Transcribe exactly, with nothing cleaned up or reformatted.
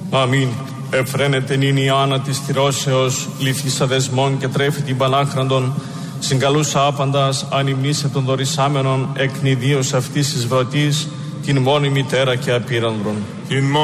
Αμήν. Εφραίνεται νυν η άνα της θυρώσεως, λυθίσα δεσμών και τρέφει την πανάχραντον, συγκαλούσα άπαντας, ανυμνήσε των δωρησάμενων, εκ νηδίως αυτής της βρωτής, την μόνη μητέρα και απείρανδρον.